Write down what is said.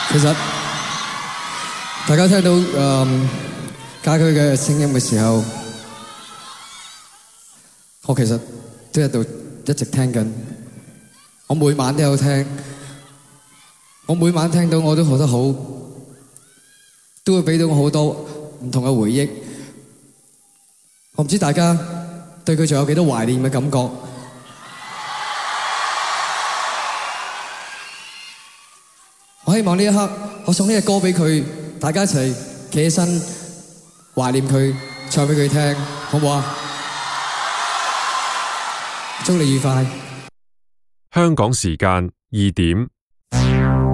其實大家聽到家駒嘅聲音嘅時候，我其實都喺度一直聽緊。我每晚都有聽，我每晚聽到我都覺得好，都會俾到我好多唔同嘅回憶。我唔知大家對佢仲有幾多懷念嘅感覺。我希望呢一刻，我送呢隻歌俾佢，大家一齊企起身懷念佢，唱俾佢聽，好唔好啊？祝你愉快。 香港時間2點。